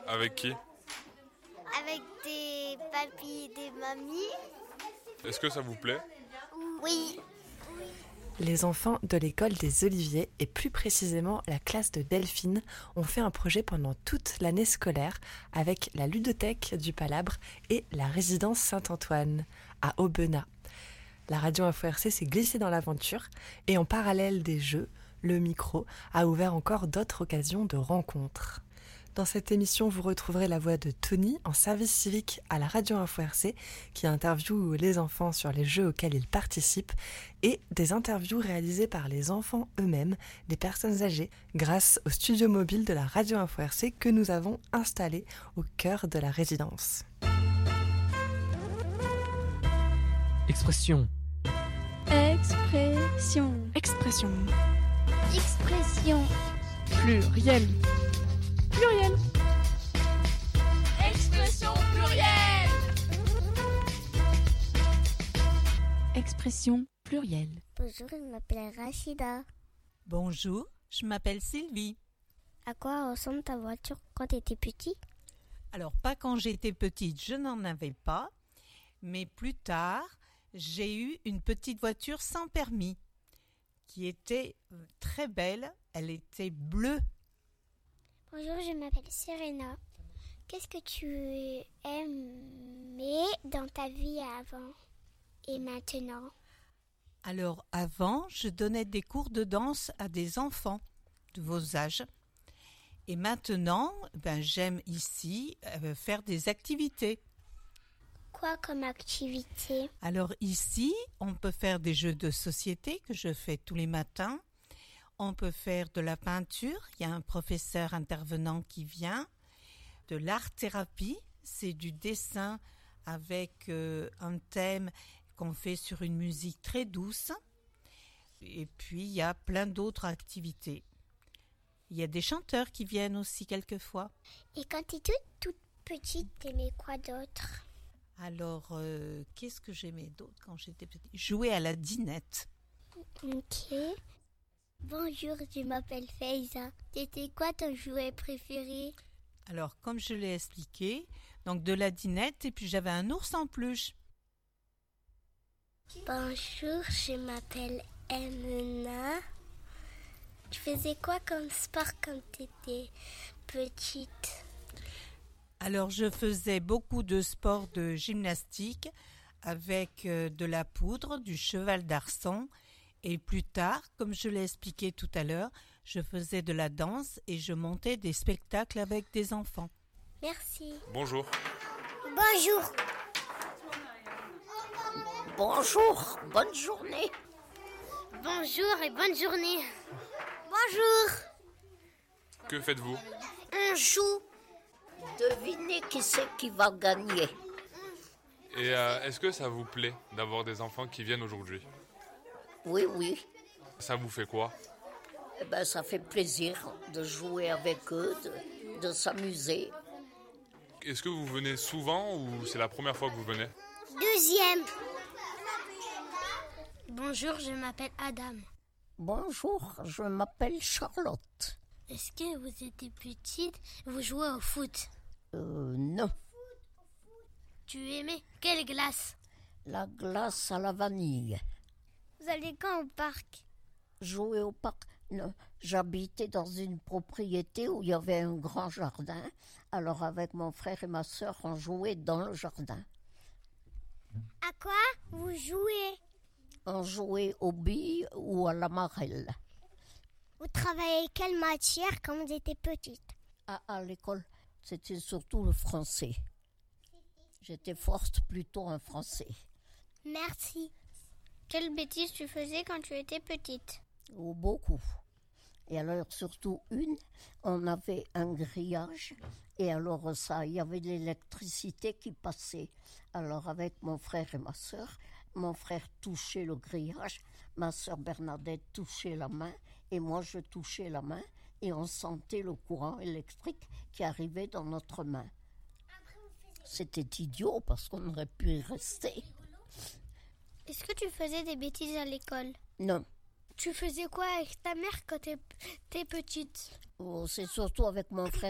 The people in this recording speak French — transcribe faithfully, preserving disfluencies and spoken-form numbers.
Avec qui? Avec des papis et des mamies. Est-ce que ça vous plaît? Oui. Les enfants de l'école des Oliviers, et plus précisément la classe de Delphine, ont fait un projet pendant toute l'année scolaire avec la ludothèque du Palabre et la résidence Saint-Antoine à Aubenas. La radio Info R C s'est glissée dans l'aventure et en parallèle des jeux, le micro a ouvert encore d'autres occasions de rencontres. Dans cette émission, vous retrouverez la voix de Tony en service civique à la radio Info R C qui interviewe les enfants sur les jeux auxquels ils participent et des interviews réalisées par les enfants eux-mêmes, des personnes âgées, grâce au studio mobile de la radio Info R C que nous avons installé au cœur de la résidence. Expression. Expression. Expression. Expression. Pluriel. Pluriel. Expression plurielle. Expression plurielle. Bonjour, je m'appelle Rachida. Bonjour, je m'appelle Sylvie. À quoi ressemble ta voiture quand tu étais petit? Alors, pas quand j'étais petite, je n'en avais pas, mais plus tard, j'ai eu une petite voiture sans permis qui était très belle, elle était bleue. Bonjour, je m'appelle Serena. Qu'est-ce que tu aimais dans ta vie avant et maintenant? Alors, avant, je donnais des cours de danse à des enfants de vos âges. Et maintenant, ben, j'aime ici euh, faire des activités. Quoi comme activité? Alors ici, on peut faire des jeux de société que je fais tous les matins. On peut faire de la peinture, il y a un professeur intervenant qui vient. De l'art-thérapie, c'est du dessin avec euh, un thème qu'on fait sur une musique très douce. Et puis, il y a plein d'autres activités. Il y a des chanteurs qui viennent aussi quelquefois. Et quand tu étais toute petite, t'aimais quoi d'autre? Alors, euh, qu'est-ce que j'aimais d'autre quand j'étais petite? Jouer à la dinette. Ok. Bonjour, je m'appelle Faiza. C'était quoi ton jouet préféré? Alors, comme je l'ai expliqué, donc de la dinette et puis j'avais un ours en peluche. Bonjour, je m'appelle Emena. Tu faisais quoi comme sport quand tu étais petite? Alors, je faisais beaucoup de sports de gymnastique avec euh, de la poudre, du cheval d'arçon. Et plus tard, comme je l'ai expliqué tout à l'heure, je faisais de la danse et je montais des spectacles avec des enfants. Merci. Bonjour. Bonjour. Bonjour, bonne journée. Bonjour et bonne journée. Bonjour. Que faites-vous? On joue. Devinez qui c'est qui va gagner. Et euh, est-ce que ça vous plaît d'avoir des enfants qui viennent aujourd'hui? Oui, oui. Ça vous fait quoi? Eh ben, ça fait plaisir de jouer avec eux, de, de s'amuser. Est-ce que vous venez souvent ou c'est la première fois que vous venez? Deuxième. Bonjour, je m'appelle Adam. Bonjour, je m'appelle Charlotte. Est-ce que vous étiez petite, vous jouez au foot? Euh, non. Tu aimais quelle glace? La glace à la vanille. Vous allez quand au parc? Jouer au parc? Non. J'habitais dans une propriété où il y avait un grand jardin. Alors avec mon frère et ma sœur, on jouait dans le jardin. À quoi vous jouez? On jouait aux billes ou à la marelle. Vous travaillez quelle matière quand vous étiez petite? À, à l'école, c'était surtout le français. J'étais forte plutôt en français. Merci. Quelle bêtise tu faisais quand tu étais petite? Oh, beaucoup. Et alors surtout une, on avait un grillage et alors ça, il y avait de l'électricité qui passait. Alors avec mon frère et ma sœur, mon frère touchait le grillage, ma sœur Bernadette touchait la main et moi je touchais la main et on sentait le courant électrique qui arrivait dans notre main. C'était idiot parce qu'on aurait pu y rester. Est-ce que tu faisais des bêtises à l'école? Non. Tu faisais quoi avec ta mère quand t'étais petite? Oh, c'est surtout avec mon frère